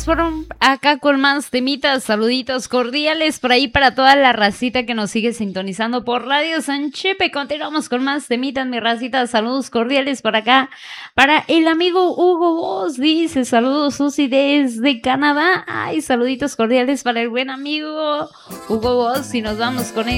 Continuamos por acá con más temitas, saluditos cordiales por ahí para toda la racita que nos sigue sintonizando por Radio San Chepe. Continuamos con más temitas, mi racita, saludos cordiales por acá. Para el amigo Hugo Boss, dice, saludos Susi desde Canadá. Ay, saluditos cordiales para el buen amigo Hugo Boss y nos vamos con él.